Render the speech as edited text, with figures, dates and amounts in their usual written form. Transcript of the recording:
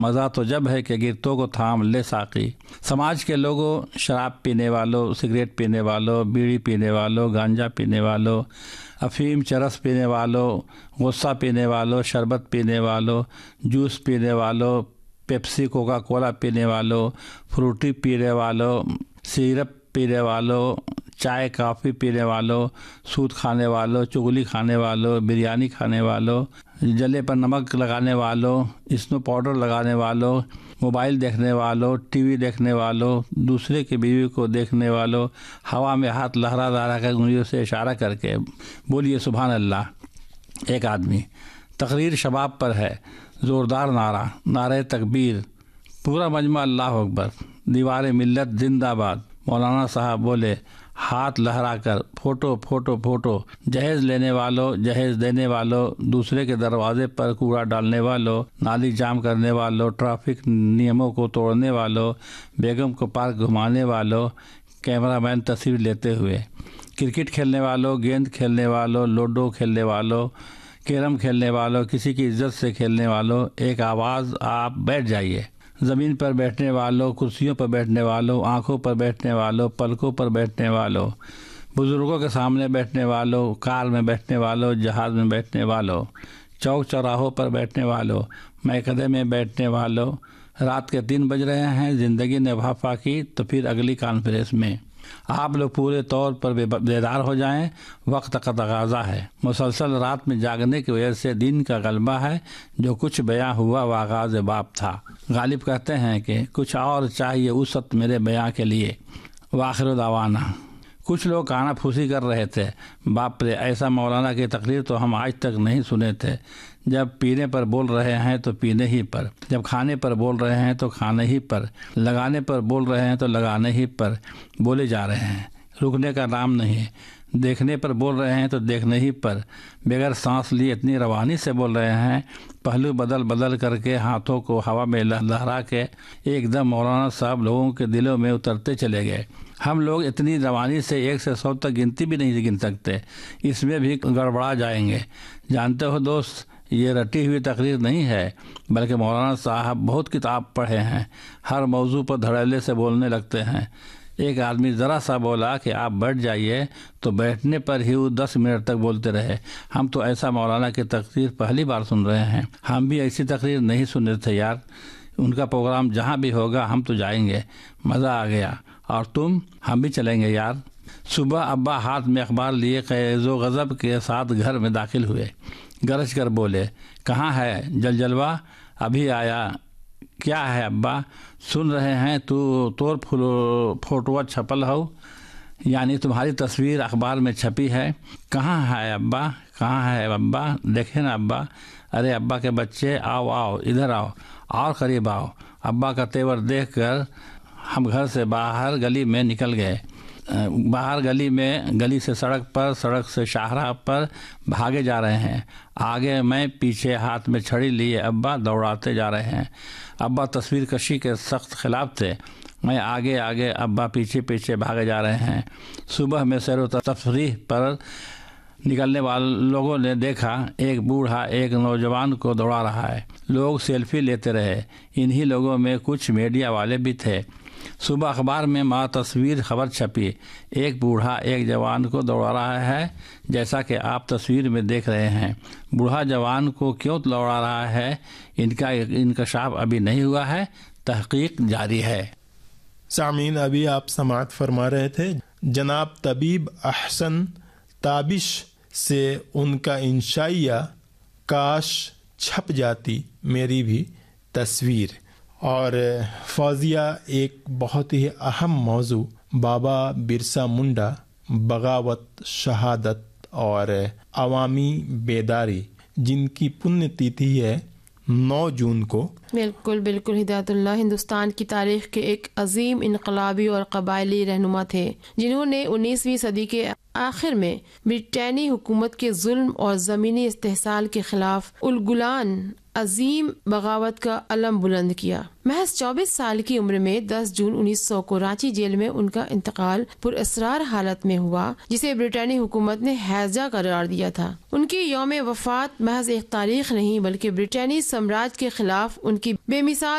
مزہ تو جب ہے کہ گرتوں کو تھام لے ساقی۔ سماج کے لوگوں، شراب پینے والوں، سگریٹ پینے والوں، بیڑی پینے والوں، گانجا پینے والوں، افیم چرس پینے والوں، غصہ پینے والوں، شربت پینے والوں، جوس پینے والوں، پیپسی کوکا کولا پینے والوں، فروٹی پینے والوں، سیرپ پینے والوں، چائے کافی پینے والوں، سود کھانے والوں، چغلی کھانے والوں، بریانی کھانے والوں، جلے پر نمک لگانے والوں، اسنو پاؤڈر لگانے والوں، موبائل دیکھنے والوں، ٹی وی دیکھنے والوں، دوسرے کی بیوی کو دیکھنے والوں، ہوا میں ہاتھ لہرا لہرا کر انگلیوں سے اشارہ کر کے بولیے سبحان اللہ۔ ایک آدمی، تقریر شباب پر ہے، زوردار نعرہ، نعرہ تکبیر، پورا مجمع اللہ اکبر، دیوار ملت زندہ باد۔ مولانا صاحب بولے ہاتھ لہرا کر فوٹو فوٹو فوٹو، جہیز لینے والوں، جہیز دینے والوں، دوسرے کے دروازے پر کوڑا ڈالنے والوں، نالی جام کرنے والوں، ٹریفک نیموں کو توڑنے والوں، بیگم کو پارک گھمانے والوں، کیمرہ مین تصویر لیتے ہوئے، کرکٹ کھیلنے والوں، گیند کھیلنے والوں، لوڈو کھیلنے والوں، کیرم کھیلنے والوں، کسی کی عزت سے کھیلنے والوں، ایک آواز آپ بیٹھ جائیے۔ زمین پر بیٹھنے والوں، کرسیوں پر بیٹھنے والوں، آنکھوں پر بیٹھنے والوں، پلکوں پر بیٹھنے والوں، بزرگوں کے سامنے بیٹھنے والوں، کار میں بیٹھنے والوں، جہاز میں بیٹھنے والوں، چوک چوراہوں پر بیٹھنے والوں، میکدے میں بیٹھنے والوں۔ رات کے 3 بج رہے ہیں، زندگی نے وفا کی تو پھر اگلی کانفرنس میں آپ لوگ پورے طور پر بیدار ہو جائیں، وقت کا تقاضا ہے۔ مسلسل رات میں جاگنے کی وجہ سے دین کا غلبہ ہے، جو کچھ بیاں ہوا وہ آغاز باب تھا۔ غالب کہتے ہیں کہ کچھ اور چاہیے وسعت میرے بیاں کے لیے۔ وآخر دعوانا۔ کچھ لوگ کانا پھوسی کر رہے تھے، باپ رے ایسا مولانا کی تقریر تو ہم آج تک نہیں سنے تھے۔ جب پینے پر بول رہے ہیں تو پینے ہی پر، جب کھانے پر بول رہے ہیں تو کھانے ہی پر، لگانے پر بول رہے ہیں تو لگانے ہی پر بولے جا رہے ہیں، رکنے کا نام نہیں۔ دیکھنے پر بول رہے ہیں تو دیکھنے ہی پر، بغیر سانس لیے اتنی روانی سے بول رہے ہیں، پہلو بدل بدل کر کے، ہاتھوں کو ہوا میں لہرا کے ایک دم مولانا صاحب لوگوں کے دلوں میں اترتے چلے گئے۔ ہم لوگ اتنی روانی سے 1 سے 100 تک گنتی بھی نہیں گن سکتے، اس میں بھی گڑبڑا جائیں گے۔ جانتے ہو دوست، یہ رٹی ہوئی تقریر نہیں ہے، بلکہ مولانا صاحب بہت کتاب پڑھے ہیں، ہر موضوع پر دھڑلے سے بولنے لگتے ہیں۔ ایک آدمی ذرا سا بولا کہ آپ بیٹھ جائیے تو بیٹھنے پر ہی وہ 10 منٹ تک بولتے رہے۔ ہم تو ایسا مولانا کی تقریر پہلی بار سن رہے ہیں، ہم بھی ایسی تقریر نہیں سنے تھے یار۔ ان کا پروگرام جہاں بھی ہوگا ہم تو جائیں گے، مزہ آ گیا۔ اور تم؟ ہم بھی چلیں گے یار۔ صبح ابا ہاتھ میں اخبار لیے خیز و غضب کے ساتھ گھر میں داخل ہوئے، گرج کر بولے کہاں ہے جلوہ؟ ابھی آیا۔ کیا ہے ابا؟ سن رہے ہیں تو توڑ فوٹو چھپل ہو، یعنی تمہاری تصویر اخبار میں چھپی ہے۔ کہاں ہے ابا؟ کہاں ہے ابا؟ دیکھیں نا ابا۔ ارے ابا کے بچے، آؤ آؤ ادھر آؤ، اور قریب آؤ۔ ابا کا تیور دیکھ کر ہم گھر سے باہر گلی میں نکل گئے، باہر گلی سے سڑک پر، سڑک سے شاہراہ پر بھاگے جا رہے ہیں۔ آگے میں، پیچھے ہاتھ میں چھڑی لیے ابا دوڑاتے جا رہے ہیں۔ ابا تصویر کشی کے سخت خلاف تھے، میں آگے آگے، ابا پیچھے پیچھے بھاگے جا رہے ہیں۔ صبح میں سیر و تفریح پر نکلنے والے لوگوں نے دیکھا ایک بوڑھا ایک نوجوان کو دوڑا رہا ہے۔ لوگ سیلفی لیتے رہے، انہی لوگوں میں کچھ میڈیا والے بھی تھے۔ صبح اخبار میں تصویر خبر چھپی، ایک بوڑھا ایک جوان کو دوڑا رہا ہے، جیسا کہ آپ تصویر میں دیکھ رہے ہیں۔ بوڑھا جوان کو کیوں دوڑا رہا ہے، ان کا انکشاف ابھی نہیں ہوا ہے، تحقیق جاری ہے۔ سامعین، ابھی آپ سماعت فرما رہے تھے جناب طبیب احسن تابش سے ان کا انشائیہ کاش چھپ جاتی میری بھی تصویر۔ اور فوزیہ ایک بہت ہی اہم موضوع بابا برسا منڈا، بغاوت، شہادت اور عوامی بیداری، جن کی پنیہ تیتھی ہے 9 جون کو۔ بالکل بالکل، ہدایت اللہ ہندوستان کی تاریخ کے ایک عظیم انقلابی اور قبائلی رہنما تھے، جنہوں نے 19ویں صدی کے آخر میں برطانوی حکومت کے ظلم اور زمینی استحصال کے خلاف الگولان عظیم بغاوت کا علم بلند کیا۔ محض 24 سال کی عمر میں 10 جون 1900 کو رانچی جیل میں ان کا انتقال پر اسرار حالت میں ہوا، جسے برطانوی حکومت نے ہیضہ قرار دیا تھا۔ ان کی یوم وفات محض ایک تاریخ نہیں بلکہ برطانوی سامراج کے خلاف ان کی بے مثال